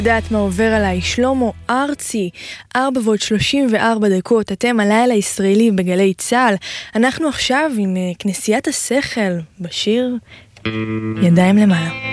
יודעת מה עובר עליי, שלמה ארצי, 4:34, אתם הלילה הישראלי בגלי צהל. אנחנו עכשיו עם כנסיית השכל בשיר ידיים למעלה.